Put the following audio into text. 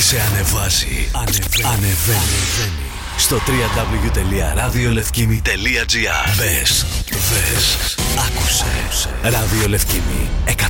Σε ανεβάζει. Ανεβαίνει. Στο www.radiolefkimi.gr. Μπες, άκουσε. Ραδιολευκήμι.